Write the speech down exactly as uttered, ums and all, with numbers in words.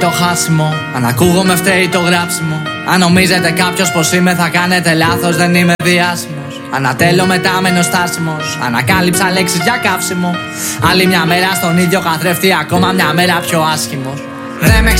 το χάσιμο. Αν ακούγομαι φταίει το γράψιμο. Αν νομίζετε κάποιος πως είμαι θα κάνετε λάθος, δεν είμαι διάσημος. Ανατέλω μετά μένω στάσιμος. Ανακάλυψα λέξεις για καύσιμο. Άλλη μια μέρα στον ίδιο καθρέφτη, ακόμα μια μέρα πιο άσχημος. Δεν με